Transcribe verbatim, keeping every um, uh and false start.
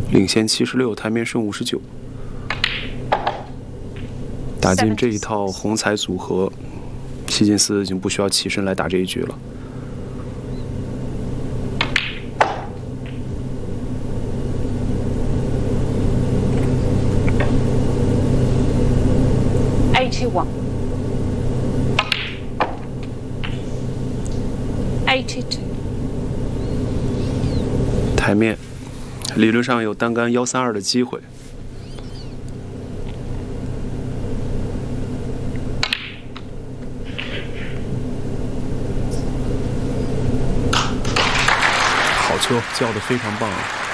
领先七十六，台面剩五十九。打进这一套红彩组合，希金斯已经不需要起身来打这一局了。 eighty-one, eighty-two。 台面理论上有单杆幺三二的机会。好球，叫得非常棒啊！